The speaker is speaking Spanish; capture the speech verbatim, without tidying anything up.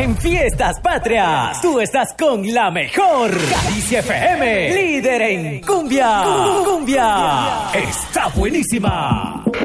En Fiestas Patrias, tú estás con la mejor. Caricia F M, líder en cumbia. Cumbia. Está buenísima.